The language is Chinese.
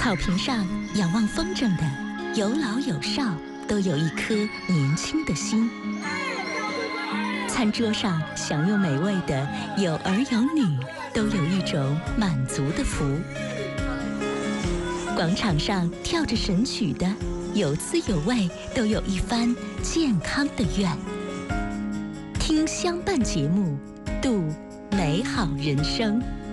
草坪上仰望风筝的，有老有少，都有一颗年轻的心。餐桌上享用美味的，有儿有女，都有一种满足的福。广场上跳着神曲的，有滋有味，都有一番健康的愿。听相伴节目，度美好人生。